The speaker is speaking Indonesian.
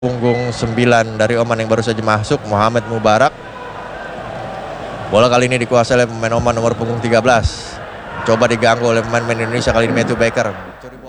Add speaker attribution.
Speaker 1: punggung 9 dari Oman yang baru saja masuk, Muhammad Mubarak. Bola kali ini dikuasai oleh pemain Oman nomor punggung 13. Coba diganggu oleh pemain Indonesia kali ini, Matthew Baker.